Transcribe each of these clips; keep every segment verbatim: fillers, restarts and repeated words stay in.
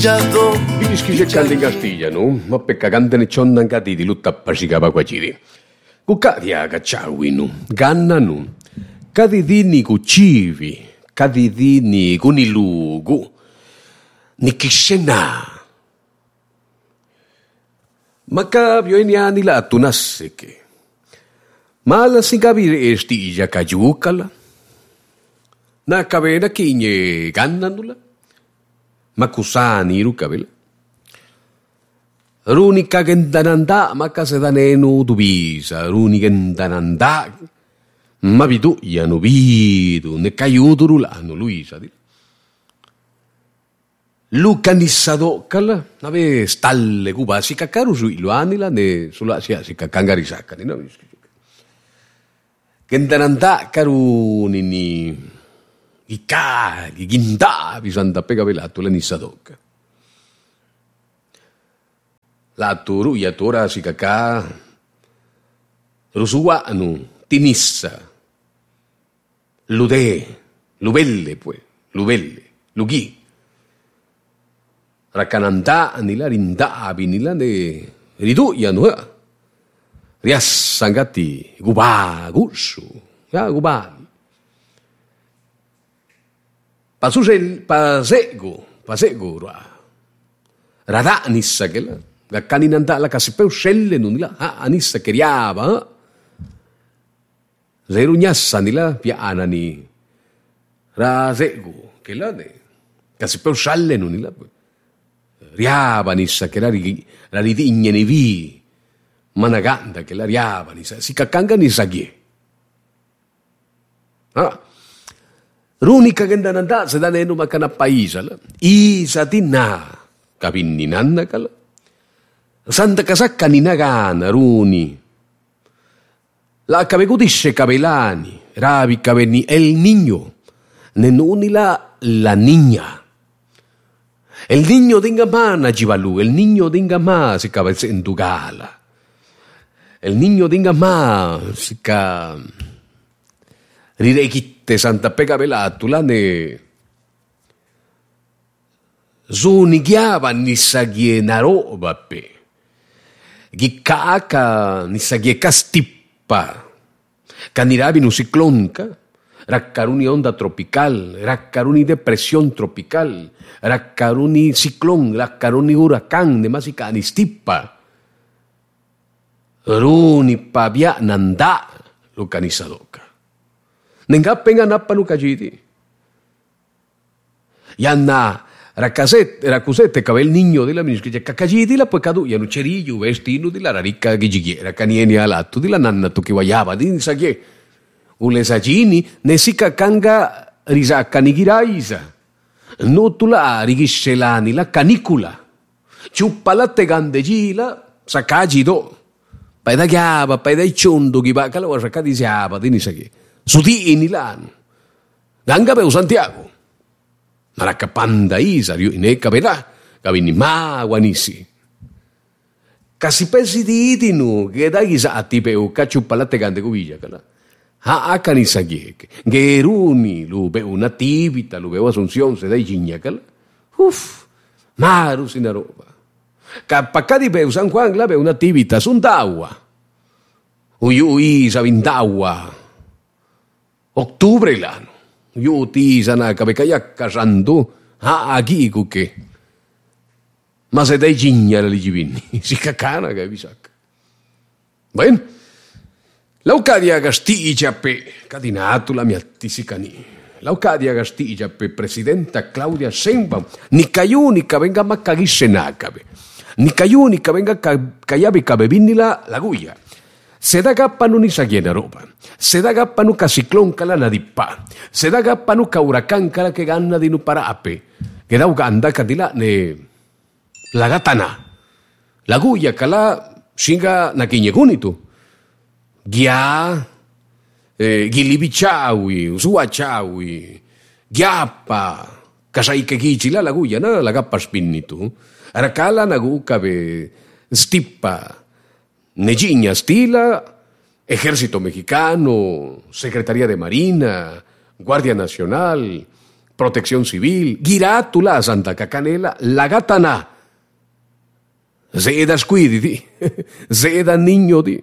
mangiato. Bilischi cercando in Castiglia, no? Ma per cagante ne c'ho nancati di lutta appascica pa quaciri. Cuccati a cacciawi, no? Ganna, no? Cadidini cucivi, cadidini con il lugu. Ni chiscena. Ma capio in anni la tu nasseke. Ma la si capire estiglia cagiucala. Na cabena chigne gannanula. Ma cusani rucavela. Runica gendananda ma casa da nenu dubisa. Runica gendananda. Ma vidu ianu vidu. Ne caiuduru l'anno Luisa. Luca nissadocala. Nave stalle cuba. Si caccaru su ilu anila ne sulla si si caccangarisacca. No? Gendananda carunini. I caghi, i ghindavi, santa pega pelato, la nissadocca. La turu, ya tora si cacà, rusuanu, tinissa, lude, lubelle, poi, lubelle, lughi. Raccanandà, nila rindavi, nila ne riduiano, eh. Riassangati, gubà, gussu, ya gubà. Pasusel, pasego, pasego, rada nissa che la, la caninanda la casipeu scelle non la, ah, nissa che riava, zerugnassa nila piana ni, rasego che la ne, casipeu scialle non la, riava nissa che la, la ridigne ne vi, managanda che la riava nissa, si caccanga nissa che, ah, l'unica che non andà se da nenu ma cana paisa la isa dinna capinni nanna cala santa casacca ni nagana runi la cabegudisce cabelani ravi cavenni el niño nenuni la la niña el niño dinga mana givalu el niño dinga ma si cabece en tu gala el niño dinga ma si ca rirechitte santa pega velatula ne zunigiava nisagie na roba pe giccaca nisagie castippa caniravi nu ciclonca raccaruni onda tropical raccaruni depresión tropical raccaruni ciclón raccaruni huracán ne masicani stippa runi pavia nanda lo canisadoca Nengappen anappa lucagiti. Yanna raccasette, raccusette cava il niño della miniscrice cacagiti la poi cadu yanu cerillo vestino di la ricca gighiera canieni alatto di la nanna tu che guaiava di sa che ule sagini ne si cacanga risacca nigiraisa notula righiscelani la canicula ciuppa la tegande gila sacagi do pai da chiava pai da ciondo chi va cala sacca di siapa di sa che Sudi in Milano, ganga per Santiago, ma la capanda isa, ne capirà, capini ma guanissi. Casi pensi di itinu, che da chissà a ti per cacciuppalate cante cuviglia, cala. Ha a canissa chieke, che runi, lu per un'attività, lu per un'assunzione, se dai cigna, cala. Uff, maru sina roba. Capaccati per San Juan, la per un'attività, sun d'aua. Ui ui, sa vind'aua. Ottobre l'anno, io ti sana capecaya casando, ah, aquí cuque. Ma se dai gigna la ligivini, si cacana che vi sacca. Ben, l'Aucadia Castiglia pe, cadinato la mia tisicani. L'Aucadia Castiglia pe presidenta Claudia Sempa, ni caiunica venga ma cagisce nacabe. Ni caiunica venga caiabe cabebini la la guia. Se da gappanu ni sagiena roba, se da gappanu ca ciclón cala na dippa, se da gappanu ca huracán cala che ganna di nu parape, che da Uganda ca di la ne la gatana, la guia cala singa na kinyegunitu, gia, eh, gilibichawi, usuachawi, giappa, casai che gicila la guia, na la gappa spinnitu, aracala na guca be stippa, Negiña Stila, Ejército Mexicano, Secretaría de Marina, Guardia Nacional, Protección Civil, Giratula, Santa Cacanela, Lagatana, Zeda Squidi, Zeda Niño di.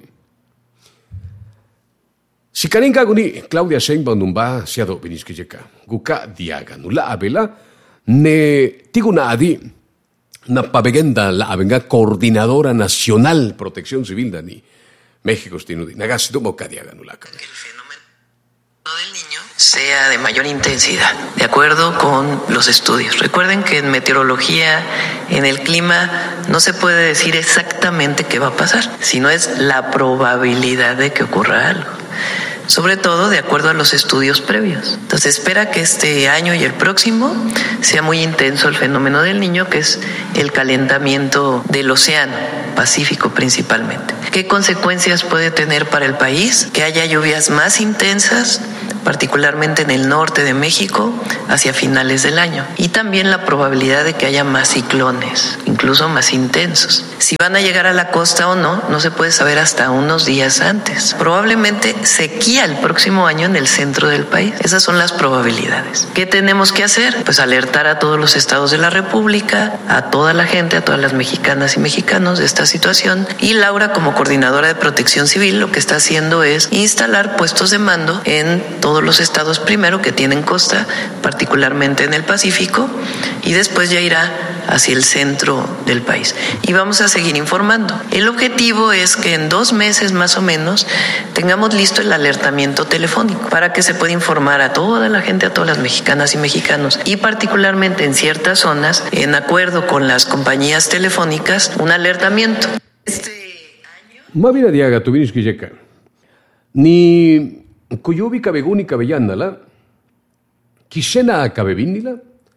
Si Karinka guni Claudia Sheinbaum numba siado biniskijeka, guka diaga nula abela, ne tigunadi, na pabegenda la avenga Coordinadora Nacional Protección Civil dani, México stinudi, nagasido moka diaga nula. Del niño sea de mayor intensidad, de acuerdo con los estudios. Recuerden que en meteorología, en el clima, no se puede decir exactamente qué va a pasar, sino es la probabilidad de que ocurra algo, sobre todo de acuerdo a los estudios previos. Entonces espera que este año y el próximo sea muy intenso el fenómeno del niño, que es el calentamiento del océano Pacífico principalmente. ¿Qué consecuencias puede tener para el país? Que haya lluvias más intensas, particularmente en el norte de México, hacia finales del año. Y también la probabilidad de que haya más ciclones, incluso más intensos. Si van a llegar a la costa o no, no se puede saber hasta unos días antes. Probablemente sequía el próximo año en el centro del país. Esas son las probabilidades. ¿Qué tenemos que hacer? Pues alertar a todos los estados de la República, a toda la gente, a todas las mexicanas y mexicanos de esta situación. Y Laura, como coordinadora de Protección Civil, lo que está haciendo es instalar puestos de mando en todos los estados primero que tienen costa, particularmente en el Pacífico, y después ya irá hacia el centro del país. Y vamos a seguir informando. El objetivo es que en dos meses más o menos tengamos listo el alertamiento telefónico para que se pueda informar a toda la gente, a todas las mexicanas y mexicanos, y particularmente en ciertas zonas, en acuerdo con las compañías telefónicas, un alertamiento. Este año... Mavira diaga tuvinis yeka. Ni Kuyubi kabeguni kabeyandala, Kishena kabebinila,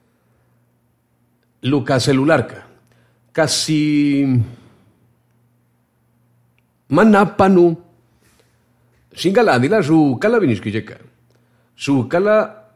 Luka celularka, casi manapanu, singala dila su kala biniskijeka, su kala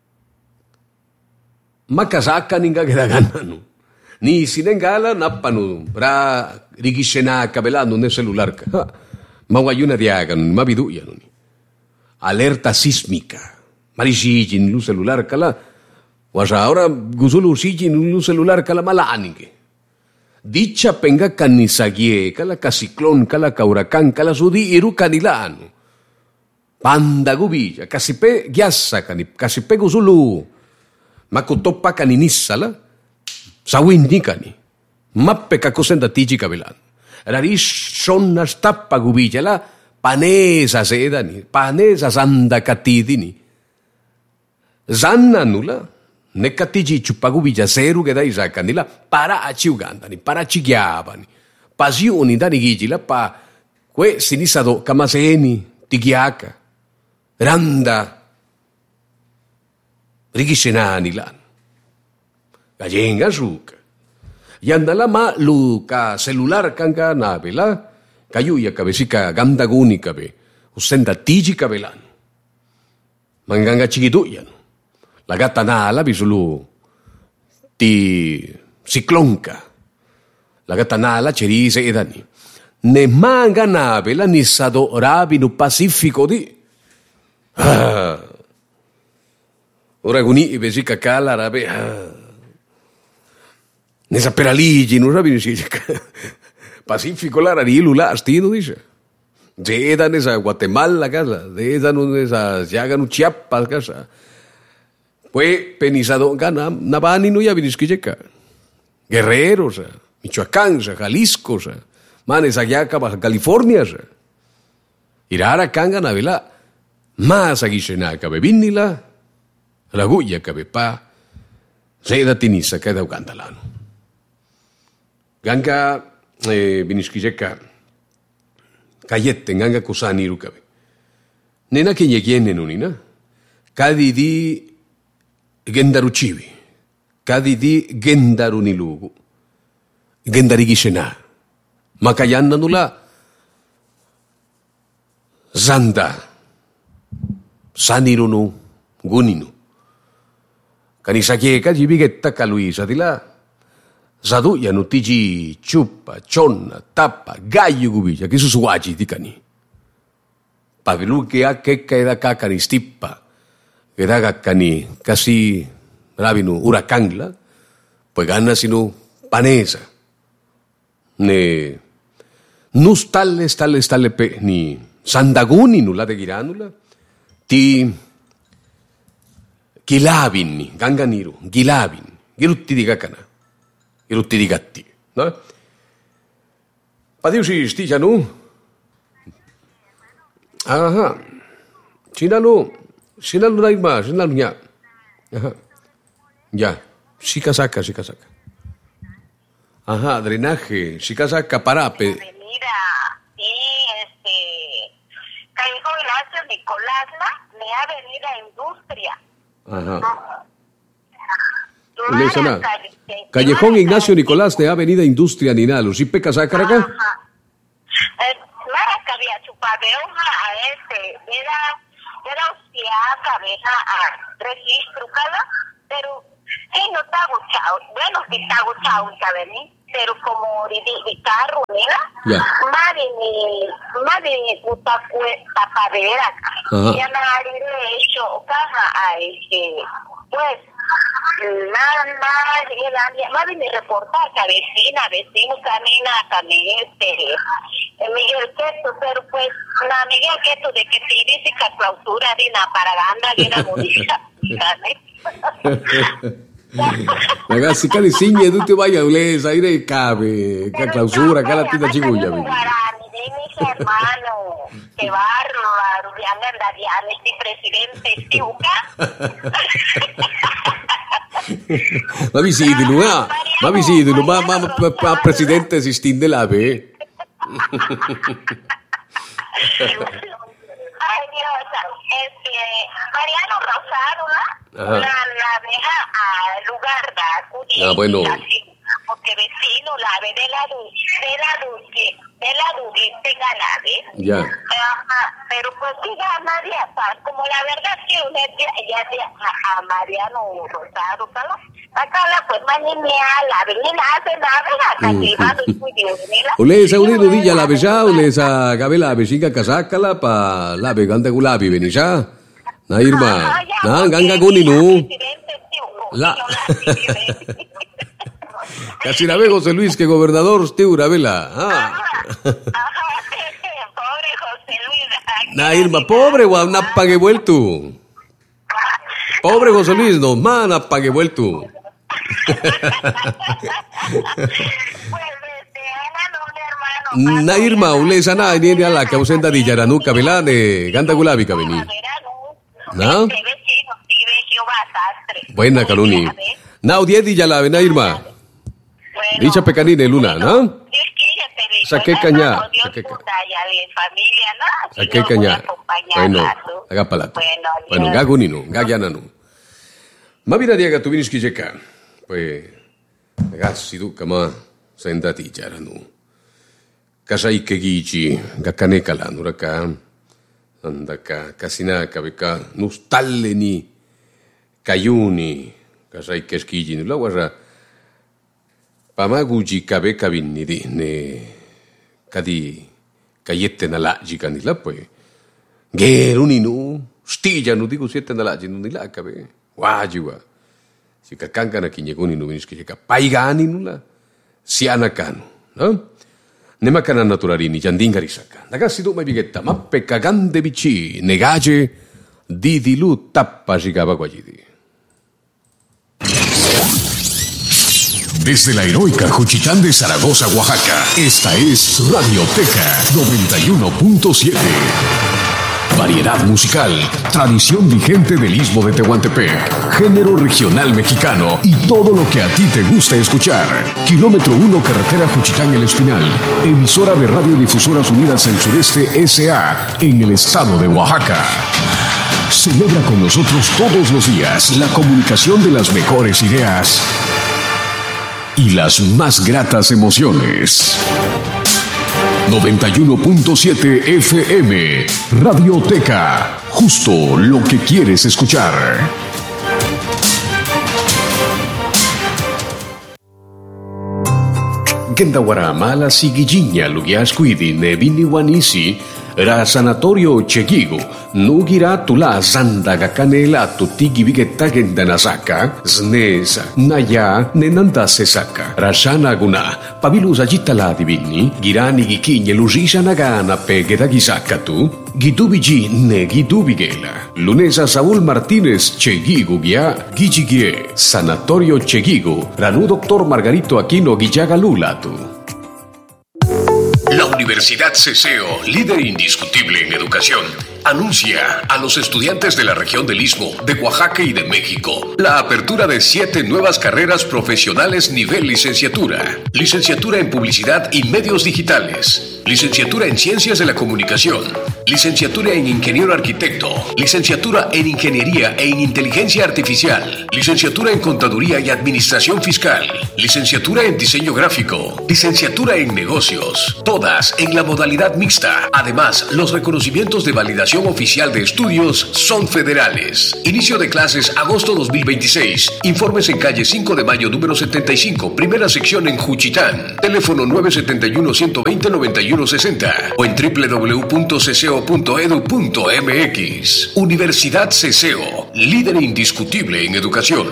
makasaka ninga gedagananu, ni sinengala napanu, bra rigishena kabelanu ne celularka, mawayuna diagan, mabiduya nuni. Alerta sísmica. Marishijin lu celular kala. Wasa ahora gusulu sijin lu celular kala malaanike. Dicha penga kanisagie kala kasiclón kala kaurakan kala sudi iru kanilaanu. Panda gubilla kasipe gyasa kani kasipe gusulu. Makutopa kaninisala. Sawindi kani. Mappe kakosenda tiji kabelan. Rarish sonas tapa gubilla la. Panesa sedani, panesa sanda katidini. Zanna nula, ne katiji chupagubija seru geda isakanila, para achiugandani, para chigiabani. Pasioni dani gigila pa, que sinisado kamaseni, tigiaka, randa, rigishenani lan. Gayenga suka. Yandala ma luka celular kanka nabela, Kayuya kabesika ganda guni kabe, usenda tiji kabelan. Manganga chiquiduyan. La gata nala bisulu ti ciclonca. La gata nala cherise edani. Ne manga nabela ni sado rabinu pacifico di. Ah. Ora guni besika kala rabe. Ah. Nesa peraligi no rabinu sika. Pacífico la rarilula astido dice. Llegan esa Guatemala casa, llegan esa Yaganu Chiapas casa. Pues penizado gana nabani no ya viniskijeka. Guerreros, Michoacán, Jalisco, manes allá Baja California. Irara kanga navela más aguishena kabebinila, la guya kabepa, seda tinisa kada ugandalano. Ganga Eh, biniskijeka kayette nganga kusani rukabe nena ke yegene nunina kadi di gendaru chibi kadi di gendaru nilugu gendari gishena makayanda nula zanda sanirunu guninu kanisake ka jibigetta kaluisa dila Zadu ya nutiji chupa, chona, tapa, gallo gubilla, que eso es guachi ticani. Pavilu que a que queda cacani stipa, que da cani casi rabinu huracánla, pues gana sino panesa. Ne nus tales tales tales pe ni sandaguni nula de giránula, ti gilabin ni ganganiru, gilabin, girutti di gakana, girutti di gatti, no? Padiusi sti nu? Aha, sinalu, sinalu naigma, sinalu nya. Ajá. Ya, shikasaka, shikasaka. Ajá, drenaje, shikasaka, parape. Avenida, y este, Callejón Ignacio Nicolás, ni Avenida Industria. Ajá. Mara, calle, Callejón Ignacio Nicolás de Avenida Industria Ninalo, ¿sí peca sacar acá? Ajá. Mara cabía chupabeoja a este, era, era hostia, cabeza a registro cada, pero, sí, no está gustado, bueno, sí está gustado, ¿sabes? Pero como de, de carro, mira, yeah. Madre ni, madre ni puta tapadera, ya nadie de hecho, caja a este, pues, nada más, madre ni reportar, que vecina, vecino, camina, camina, este, Miguel Queto, pero pues, la Miguel Queto de que te dice que clausura de la paraganda de la música, ragazzi, cari signe, tutti vai a inglese, aire cabe, che clausura, che la tita cigulla. Mis hermanos, qué bárbaro, ya me andaría este presidente Stiuca. Ma visitelo, ah, ma visitelo, ma, ma, ma, ma presidente si stinde la be. Ay, Dios, este, Mariano Rosado, ¿no? La, la deja al lugar de acudir. Ah, bueno. Así, porque vecino la ve de la luz, de la luz, de la luz, de ganade. Ya. Ajá, pero pues sí gana de como la verdad que una ya de a, a Mariano Rosado, ¿no? Acá la pues manimea, la venina hace nada, acá que va los judíos, mira. Ule sa uli rodilla la beja, ule sa gabela bejiga kasakala pa la beganda gulabi benisha. Na Irma, na ganga guni nu. La. Casi la ve José Luis que gobernador Stiura vela. Ah. Pobre José Luis. Na Irma, pobre wa na pague vuelto. Pobre José Luis, no mana pague vuelto. Na Irma, ule sana ni ni ala que ausenta di Yaranu kabela de ganda gulabi kabeni. Na? Buena Caluni. Na odiedi ya la vena Irma. Dicha pecanine luna, ¿no? Saqué caña. Saqué caña. Saqué caña. Bueno, haga palato. Bueno, gagunino, gagiananu. Mavira diaga tu vinis kijeka. Pues, ragazzi tu kama sendati jaranu. Kasai kegichi, gakane kalanu raka. Andaka, kasina kabeka, nustalle ni kayuni. Kasai keskiji ni lawara. Pamaguji kabe kabini di ne kadi kayette nalaji kanila pues geruni nu stilla nu digo siete nalaji nu nila kabe wajiwa si kakanga na kinyeguni nu vinis kika paigani nula siana kanu no nema kana naturarini jandinga risaka ragazzi tu mai bigetta mappe cagande bici negaje di di lu tappa jigaba guajidi. Desde la heroica Juchitán de Zaragoza, Oaxaca, esta es Radioteca noventa y uno punto siete. Variedad musical, tradición vigente del Istmo de Tehuantepec, género regional mexicano y todo lo que a ti te gusta escuchar. Kilómetro uno, carretera Juchitán El Espinal, emisora de Radiodifusoras Unidas del Sureste S A en el estado de Oaxaca. Celebra con nosotros todos los días la comunicación de las mejores ideas y las más gratas emociones. noventa y uno punto siete F M, Radioteca, justo lo que quieres escuchar. Gendawara mala sigilliña lugiascuidi ne vini wanisi, Ra sanatorio Chegigo, nugira tula zandaga canela tutigi vigetagen nasaka, znesa, naya, nenanda sesaka, rashana guna, pabilusa jitala divini, girani gikinye lujisha nagana pegeda gisaka tu, gidubigi ne gidubigela, lunesa Saúl Martínez Chegigo guia, gigigie, sanatorio Chegigo, ranu doctor Margarito Aquino Guillaga Lulatu. La Universidad Ceseo, líder indiscutible en educación, anuncia a los estudiantes de la región del Istmo, de Oaxaca y de México la apertura de siete nuevas carreras profesionales nivel licenciatura. Licenciatura en Publicidad y Medios Digitales, licenciatura en Ciencias de la Comunicación, licenciatura en Ingeniero Arquitecto, licenciatura en Ingeniería e en Inteligencia Artificial, licenciatura en Contaduría y Administración Fiscal, licenciatura en Diseño Gráfico, licenciatura en Negocios, todas en la modalidad mixta. Además, los reconocimientos de validación oficial de estudios son federales. Inicio de clases agosto dos mil veintiséis. Informes en calle cinco de mayo número setenta y cinco, primera sección en Juchitán. Teléfono nueve siete uno, uno dos cero, nueve uno seis cero o en doble u doble u doble u punto ceseo punto edu punto eme equis. Universidad Ceseo, líder indiscutible en educación.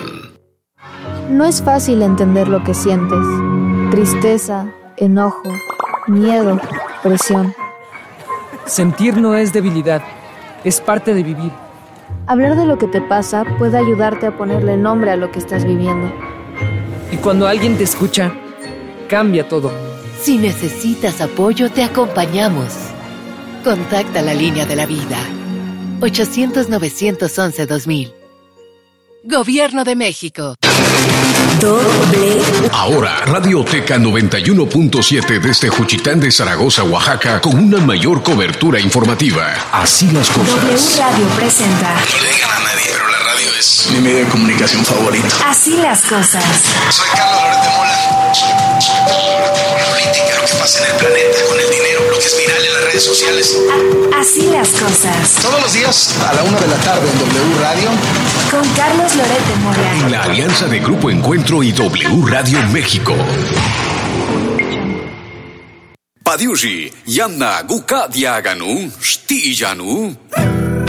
No es fácil entender lo que sientes. Tristeza, enojo, miedo, presión. Sentir no es debilidad, es parte de vivir. Hablar de lo que te pasa puede ayudarte a ponerle nombre a lo que estás viviendo. Y cuando alguien te escucha, cambia todo. Si necesitas apoyo, te acompañamos. Contacta la línea de la vida. ochocientos, novecientos once, dos mil. Gobierno de México. Doble. Ahora, Radioteca noventa y uno punto siete desde Juchitán de Zaragoza, Oaxaca, con una mayor cobertura informativa. Así las cosas. W Radio presenta. No le digan a nadie, pero la radio es mi medio de comunicación favorito. Así las cosas. Soy Carlos Loret de Mola. Política, lo que pasa en el planeta, con el dinero, lo que es viral en las redes sociales. A- así las cosas. Todos los días a la una de la tarde en W Radio. Con Carlos Loret de Mola. En la alianza de Grupo Encuentro y W Radio México. Padiushi, Yanna, Guka Diaganu, Stijanu.